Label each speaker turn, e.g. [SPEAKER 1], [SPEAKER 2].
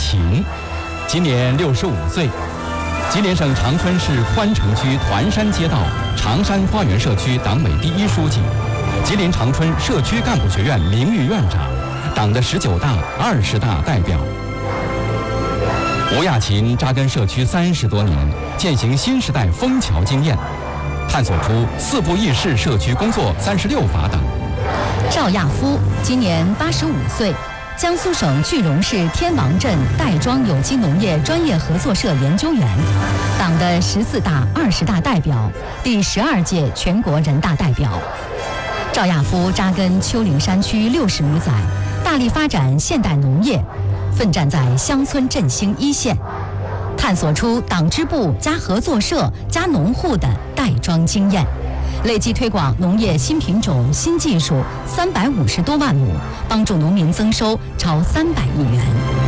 [SPEAKER 1] 琴，今年65岁。吉林省长春市宽城区团山街道长山花园社区党委第1书记，吉林长春社区干部学院名誉院长，党的19大、20大代表。吴亚琴扎根社区30多年，践行新时代枫桥经验，探索出4步议事社区工作36法等。
[SPEAKER 2] 赵亚夫今年85岁，江苏省句容市天王镇袋庄有机农业专业合作社研究员，党的14大、20大代表，第12届全国人大代表。赵亚夫扎根丘陵山区60余载，大力发展现代农业，奋战在乡村振兴一线，探索出党支部加合作社加农户的袋庄经验，累计推广农业新品种、新技术350多万亩，帮助农民增收超300亿元。